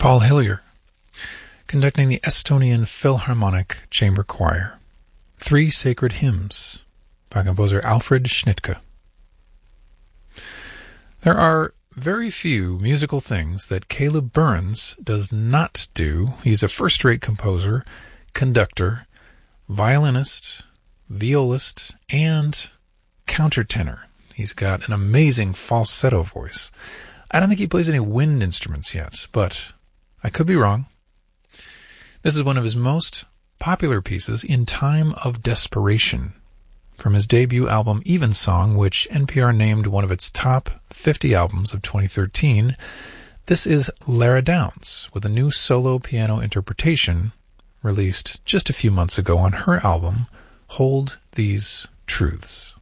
Paul Hillier, conducting the Estonian Philharmonic Chamber Choir. 3 Sacred Hymns by composer Alfred Schnittke. There are very few musical things that Caleb Burns does not do. He's a first-rate composer, conductor, violinist, violist, and countertenor. He's got an amazing falsetto voice. I don't think he plays any wind instruments yet, but I could be wrong. This is one of his most popular pieces, In Time of Desperation, from his debut album Evensong, which NPR named one of its top 50 albums of 2013. This is Lara Downs with a new solo piano interpretation released just a few months ago on her album, Hold These Truths.